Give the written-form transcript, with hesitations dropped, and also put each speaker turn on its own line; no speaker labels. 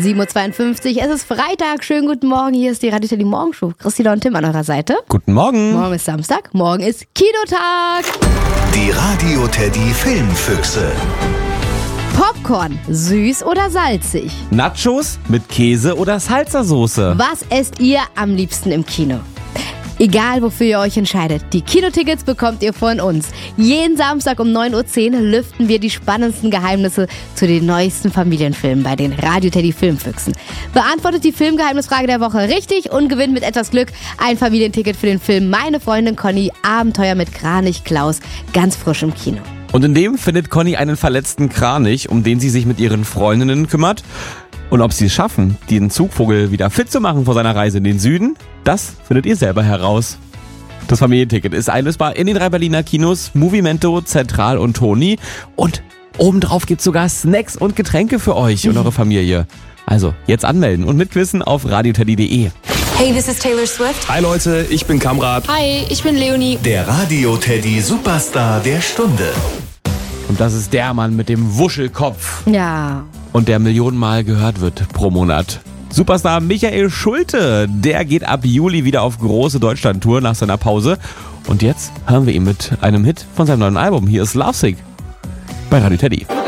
7.52 Uhr, es ist Freitag. Schönen guten Morgen, hier ist die Radio Teddy Morgenshow. Christina und Tim an eurer Seite.
Guten Morgen.
Morgen ist Samstag, morgen ist Kinotag.
Die Radio Teddy Filmfüchse.
Popcorn, süß oder salzig?
Nachos mit Käse oder Salsa-Soße?
Was esst ihr am liebsten im Kino? Egal, wofür ihr euch entscheidet, die Kinotickets bekommt ihr von uns. Jeden Samstag um 9.10 Uhr lüften wir die spannendsten Geheimnisse zu den neuesten Familienfilmen bei den Radio Teddy Filmfüchsen. Beantwortet die Filmgeheimnisfrage der Woche richtig und gewinnt mit etwas Glück ein Familienticket für den Film Meine Freundin Conny, Abenteuer mit Kranich Klaus, ganz frisch im Kino.
Und in dem findet Conny einen verletzten Kranich, um den sie sich mit ihren Freundinnen kümmert. Und ob sie es schaffen, den Zugvogel wieder fit zu machen vor seiner Reise in den Süden, das findet ihr selber heraus. Das Familienticket ist einlösbar in den 3 Berliner Kinos, Movimento, Zentral und Toni. Und obendrauf gibt's sogar Snacks und Getränke für euch und eure Familie. Also jetzt anmelden und mitquissen auf radioteddy.de.
Hey, this is Taylor Swift.
Hi Leute, ich bin Kamrat.
Hi, ich bin Leonie.
Der Radio Teddy Superstar der Stunde.
Und das ist der Mann mit dem Wuschelkopf.
Ja.
Und der Millionenmal gehört wird pro Monat. Superstar Michael Schulte, der geht ab Juli wieder auf große Deutschland-Tour nach seiner Pause. Und jetzt hören wir ihn mit einem Hit von seinem neuen Album. Hier ist Lovesick bei Radio Teddy.